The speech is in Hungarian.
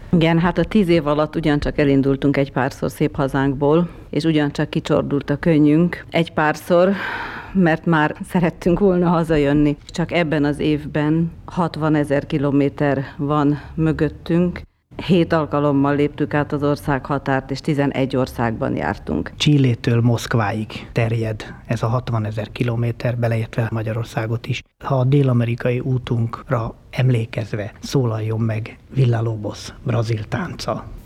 Igen, hát a 10 év alatt ugyancsak elindultunk egy párszor szép hazánkból, és ugyancsak kicsordult a könnyünk egy párszor, mert már szerettünk volna hazajönni. Csak ebben az évben 60 000 kilométer van mögöttünk. 7 alkalommal léptük át az országhatárt, és 11 országban jártunk. Chilétől Moszkváig terjed ez a 60 000 kilométer, beleértve Magyarországot is. Ha a dél-amerikai útunkra emlékezve szólaljon meg Villa Lobos brazil tánca.